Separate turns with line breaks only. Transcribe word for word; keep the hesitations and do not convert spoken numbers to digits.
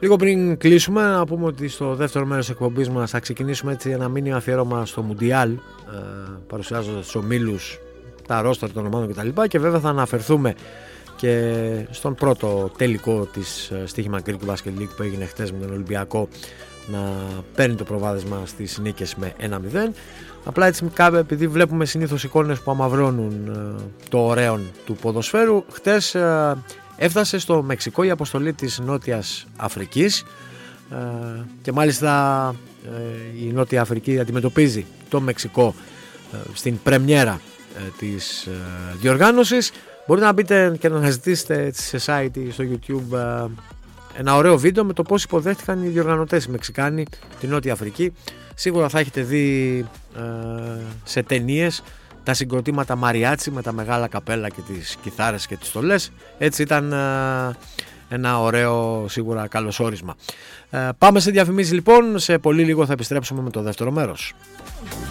Λίγο πριν κλείσουμε, να πούμε ότι στο δεύτερο μέρος της εκπομπής μας θα ξεκινήσουμε έτσι ένα μήνυμα αφιέρωμα στο Μουντιάλ, ε, παρουσιάζοντας τους ομίλους, τα ρόστερ των ομάδων κτλ. Και βέβαια θα αναφερθούμε και στον πρώτο τελικό της στοίχημα Greek Basket League που έγινε χτες με τον Ολυμπιακό να παίρνει το προβάδισμα στις νίκες με ένα μηδέν. Απλά έτσι, επειδή βλέπουμε συνήθως εικόνες που αμαυρώνουν ε, το ωραίο του ποδοσφαίρου, χτες ε, έφτασε στο Μεξικό η αποστολή της Νότιας Αφρικής ε, και μάλιστα ε, η Νότια Αφρική αντιμετωπίζει το Μεξικό ε, στην πρεμιέρα ε, της ε, διοργάνωσης. Μπορείτε να μπείτε και να αναζητήσετε σε site ή στο YouTube ε, ένα ωραίο βίντεο με το πώς υποδέχτηκαν οι διοργανωτές οι Μεξικάνοι την Νότια Αφρική. Σίγουρα θα έχετε δει ε, σε ταινίες τα συγκροτήματα μαριάτσι με τα μεγάλα καπέλα και τις κιθάρες και τις στολές. Έτσι ήταν ε, ένα ωραίο σίγουρα καλωσόρισμα. Ε, πάμε σε διαφημίσεις λοιπόν, σε πολύ λίγο θα επιστρέψουμε με το δεύτερο μέρος.